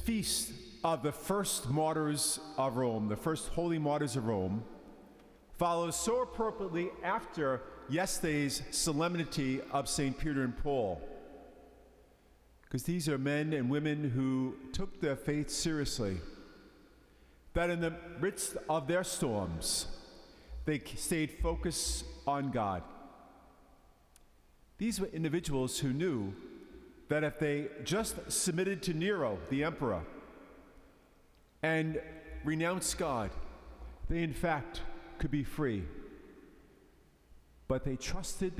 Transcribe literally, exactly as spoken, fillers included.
feast of the first martyrs of Rome, the first holy martyrs of Rome, follows so appropriately after yesterday's solemnity of Saint Peter and Paul. Because these are men and women who took their faith seriously, that in the midst of their storms, they stayed focused on God. These were individuals who knew that if they just submitted to Nero, the emperor, and renounced God, they in fact could be free. But they trusted